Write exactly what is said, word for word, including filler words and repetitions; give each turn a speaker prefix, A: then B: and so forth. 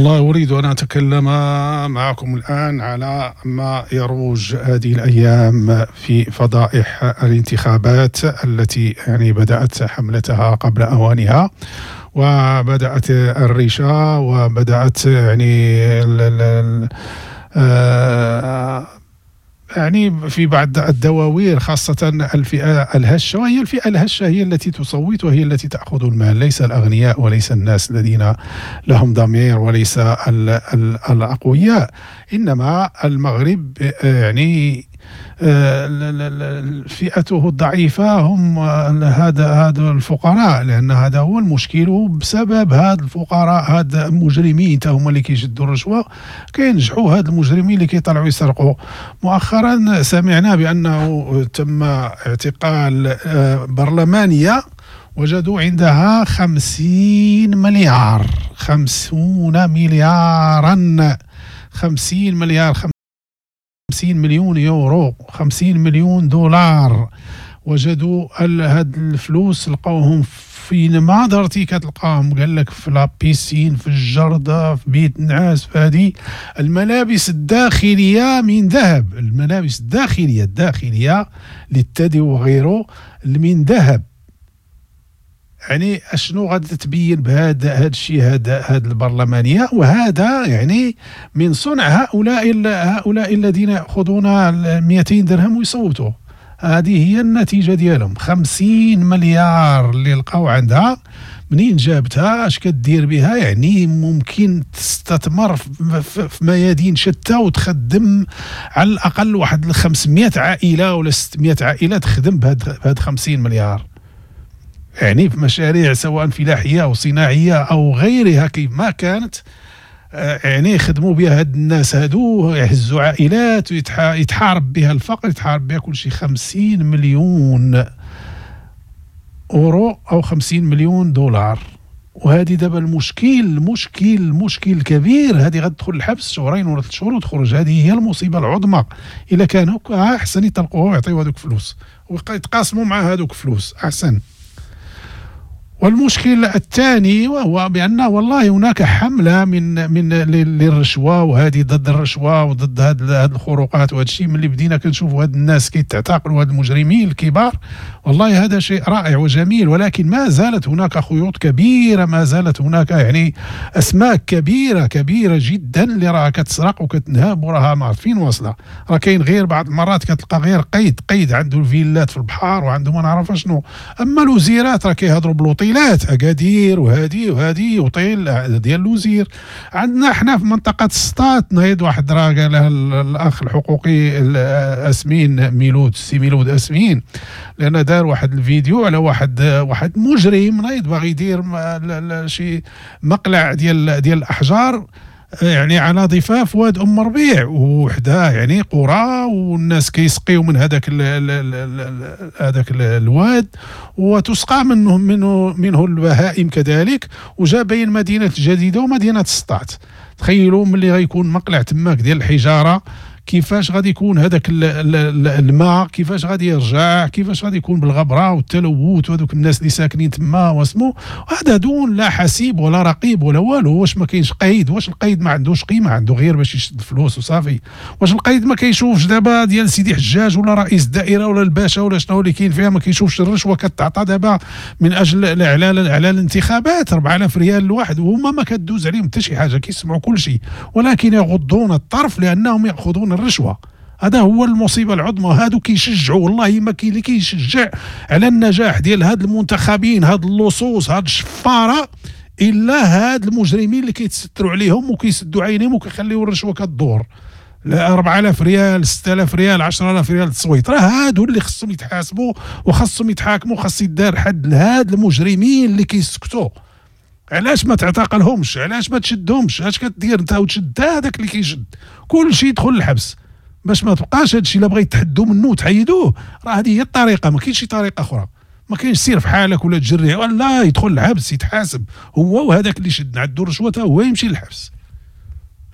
A: والله أريد أن أتكلم معكم الآن على ما يروج هذه الأيام في فضائح الانتخابات التي يعني بدأت حملتها قبل أوانها، وبدأت الريشة، وبدأت يعني ال ال ال يعني في بعض الدواوير، خاصة الفئة الهشة، وهي الفئة الهشة هي التي تصوت وهي التي تأخذ المال، ليس الأغنياء وليس الناس الذين لهم ضمير وليس الأقوياء، إنما المغرب يعني فئته الضعيفة هم هذا هذا الفقراء، لأن هذا هو المشكل. بسبب هذا الفقراء هذا المجرمين هم اللي كيشدوا الرشوة، كينجحوا هذا المجرمين اللي كيطلعوا يسرقوا. مؤخرا سمعنا بأنه تم اعتقال برلمانية وجدوا عندها خمسين مليار خمسون مليارا خمسين مليار خمسين مليون يورو، خمسين مليون دولار. وجدوا هاد الفلوس لقوهم فين ما درتي كتلقاهم، قال لك في لابيسين، في الجردة، في بيت نعاس، في هذه الملابس الداخلية من ذهب، الملابس الداخلية الداخلية للثدي وغيره من ذهب. يعني اشنو غادي تبين بهذا هذا الشيء هذا هذا البرلمانيه؟ وهذا يعني من صنع هؤلاء هؤلاء الذين ياخذون مئتين درهم ويصوتوا. هذه هي النتيجه ديالهم. خمسين مليار اللي لقاو عندها، منين جابتها؟ اش كدير بها؟ يعني ممكن تستثمر في ميادين شتى وتخدم على الاقل واحد خمسمئة عائله ولا ستمئة عائله تخدم بهاد خمسين مليار، يعني في مشاريع سواء فلاحية أو صناعية أو غيرها كيف ما كانت. يعني يخدموا بها هاد الناس هادو، يهزوا عائلات ويتحارب بها الفقر، يتحارب بها كل شيء. خمسين مليون أورو أو خمسين مليون دولار. وهذه دابا المشكل مشكل مشكل كبير. هذه غتدخل الحبس شهرين ولا ثلاث شهور وتخرج. هذه هي المصيبة العظمى. إلا كانوا أحسن يطلقوه ويعطيو هذوك فلوس ويتقاسموا مع هذوك فلوس أحسن. والمشكل الثاني وهو بأن والله هناك حملة من من للرشوة، وهذه ضد الرشوة وضد هذه الخروقات، وهذا الشيء ملي بدينا كنشوفوا هاد الناس كيتعتقلوا هاد المجرمين الكبار، والله هذا شيء رائع وجميل. ولكن ما زالت هناك خيوط كبيرة، ما زالت هناك يعني أسماك كبيرة كبيرة جدا اللي راها كتسرق وكتنهب وراها ما عرف فين واصلة. راه كاين غير بعض المرات كتلقى غير قيد قيد عنده الفيلات في البحر وعنده ما نعرف شنو، أما الوزيرات راه كيهضروا بلوطي أكادير وهذه وهذه وطيل ديال الوزير. عندنا احنا في منطقة السطات نايض واحد راه قالها الأخ الحقوقي أسمين ميلود، سي ميلود أسمين، لأن دار واحد الفيديو على واحد واحد مجرم نايض باغي يدير شي مقلع ديال ديال الأحجار يعني على ضفاف واد ام ربيع، وحدها يعني قرى والناس كيسقيو من هذاك هذاك الواد وتسقى منه منه منه البهائم كذلك. وجا بين مدينه الجديده ومدينه السطات. تخيلوا ملي غيكون مقلع تماك ديال الحجاره، كيفاش غادي يكون هذاك الماء، كيفاش غادي يرجع، كيفاش غادي يكون بالغبره والتلوث وهذوك الناس اللي ساكنين تما واسمو. هذا دون لا حسيب ولا رقيب ولا والو. واش ما كاينش قيد؟ واش القيد ما عندوش قيمه؟ عنده غير باش يشد الفلوس وصافي. واش القيد ما كيشوفش دابا ديال سيدي حجاج ولا رئيس الدائره ولا الباشا ولا شنو اللي كاين فيها؟ ما كيشوفش الرشوه كتعطى دابا من اجل الاعلان على الانتخابات أربعة آلاف ريال الواحد، وهما ما كدوز عليهم حتى شي حاجه، كيسمعوا كل شيء، ولكن يغضون الطرف لانهم ياخذون الرشوة. هذا هو المصيبة العظمى. هادو كيشجعوا، والله ما كاين اللي كيشجع على النجاح ديال هاد المنتخبين، هاد اللصوص، هاد الشفارة، إلا هاد المجرمين اللي كيتستروا عليهم وكيسدوا عينيهم وكيخليوا الرشوة كدور. لا أربعة آلاف ريال، ستة آلاف ريال، عشرة آلاف ريال تصويت. راه هادو اللي خصهم يتحاسبوا وخصهم يتحاكموا، خص يدار حد لهاد المجرمين اللي كيسكتوا. علاش ما تعتقلهمش؟ علاش ما تشدهمش؟ اش كدير انت وتشد هذاك اللي كيشد؟ كل شيء يدخل الحبس باش ما تبقاش هذا الشيء. الا بغيت تحدوا منه وتحيدوه، راه هذه هي الطريقه، ما كاينش شي طريقه اخرى. ما كاينش سير في حالك ولا تجري ولا يدخل الحبس يتحاسب هو وهذاك اللي شد عنده الرشوه، هو يمشي للحبس.